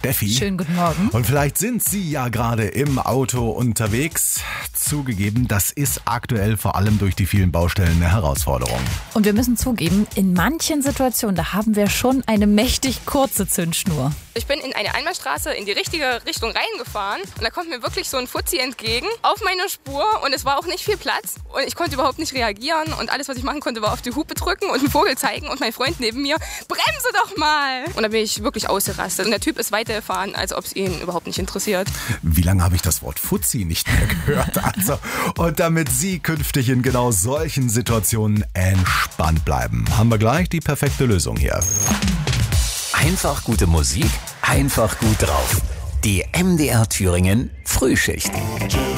Steffi. Schönen guten Morgen. Und vielleicht sind Sie ja gerade im Auto unterwegs. Zugegeben, das ist aktuell vor allem durch die vielen Baustellen eine Herausforderung. Und wir müssen zugeben, in manchen Situationen, da haben wir schon eine mächtig kurze Zündschnur. Ich bin in eine Einbahnstraße in die richtige Richtung reingefahren und da kommt mir wirklich so ein Fuzzi entgegen auf meine Spur und es war auch nicht viel Platz und ich konnte überhaupt nicht reagieren und alles, was ich machen konnte, war auf die Hupe drücken und einen Vogel zeigen und mein Freund neben mir, bremse doch mal! Und da bin ich wirklich ausgerastet und der Typ ist weitergefahren, als ob es ihn überhaupt nicht interessiert. Wie lange habe ich das Wort Fuzzi nicht mehr gehört? Also, und damit Sie künftig in genau solchen Situationen entspannt bleiben, haben wir gleich die perfekte Lösung hier. Einfach gute Musik, einfach gut drauf. Die MDR Thüringen Frühschicht.